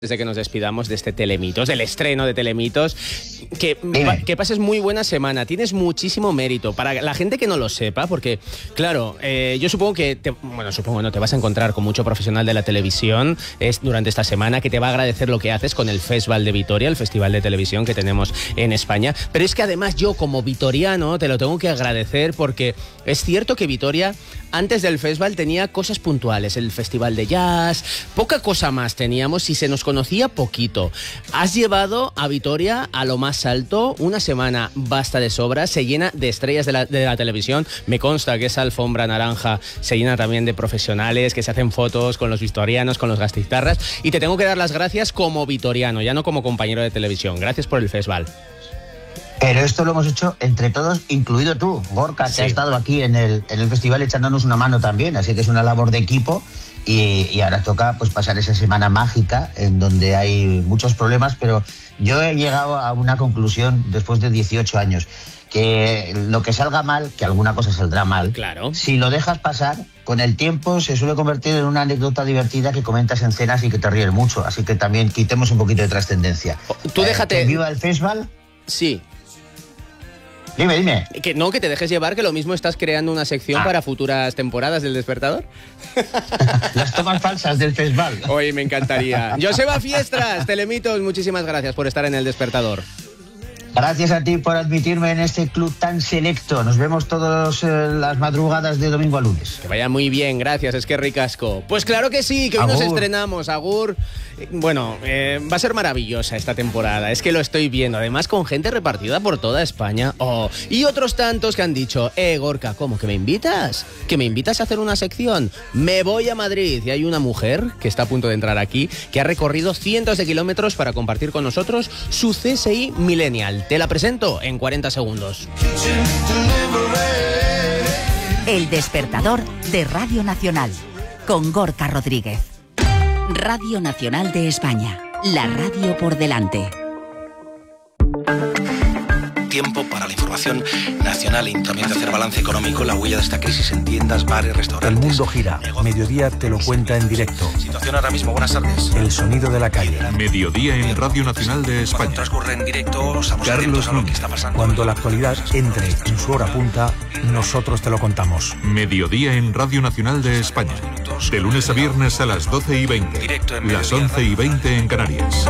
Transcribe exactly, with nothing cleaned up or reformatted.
Desde que nos despidamos de este Telemitos, del estreno de Telemitos, que, que pases muy buena semana. Tienes muchísimo mérito. Para la gente que no lo sepa, porque, claro, eh, yo supongo que, te, bueno, supongo no, te vas a encontrar con mucho profesional de la televisión es, durante esta semana que te va a agradecer lo que haces con el Festival de Vitoria, el festival de televisión que tenemos en España. Pero es que además yo, como vitoriano, te lo tengo que agradecer porque es cierto que Vitoria, antes del festival, tenía cosas puntuales. El festival de jazz, poca cosa más teníamos y se nos conocía poquito. Has llevado a Vitoria a lo más alto, una semana basta de sobra, se llena de estrellas de la, de la televisión. Me consta que esa alfombra naranja se llena también de profesionales que se hacen fotos con los vitorianos, con los gastitarras, y te tengo que dar las gracias como vitoriano, ya no como compañero de televisión. Gracias por el festival. Pero esto lo hemos hecho entre todos, incluido tú, Gorka, que sí ha estado aquí en el, en el festival echándonos una mano también, así que es una labor de equipo. Y, y ahora toca pues pasar esa semana mágica en donde hay muchos problemas, pero yo he llegado a una conclusión después de dieciocho años, que lo que salga mal, que alguna cosa saldrá mal, claro, si lo dejas pasar, con el tiempo se suele convertir en una anécdota divertida que comentas en cenas y que te ríes mucho, así que también quitemos un poquito de trascendencia. Tú déjate... Eh, ¿Viva el festival? Sí. Dime, dime. Que no, que te dejes llevar, que lo mismo estás creando una sección ah. para futuras temporadas del Despertador. Las tomas falsas del festival. Hoy me encantaría. Joseba Fiestras, Telemitos, muchísimas gracias por estar en el Despertador. Gracias a ti por admitirme en este club tan selecto. Nos vemos todas eh, las madrugadas de domingo a lunes. Que vaya muy bien, gracias, es que ricasco. Pues claro que sí, que hoy Agur. Nos estrenamos, Agur. Bueno, eh, va a ser maravillosa esta temporada, es que lo estoy viendo, además con gente repartida por toda España. Oh, y otros tantos que han dicho, eh, Gorka, ¿cómo que me invitas? ¿Que me invitas a hacer una sección? Me voy a Madrid. Y hay una mujer que está a punto de entrar aquí, que ha recorrido cientos de kilómetros para compartir con nosotros su C S I Millennial. Te la presento en cuarenta segundos. El Despertador de Radio Nacional, con Gorka Rodríguez. Radio Nacional de España, la radio por delante. Tiempo para la información nacional y también de hacer balance económico, la huella de esta crisis en tiendas, bares, restaurantes. El mundo gira. Negocios. Mediodía te lo cuenta en directo. Situación ahora mismo, buenas tardes. El sonido de la calle. Mediodía en Radio Nacional de España. Cuando transcurre en directo, estamos atentos a lo que está pasando. Cuando la actualidad entre en su hora punta, nosotros te lo contamos. Mediodía en Radio Nacional de España. De lunes a viernes a las doce y veinte. Directo en las once y veinte en Canarias.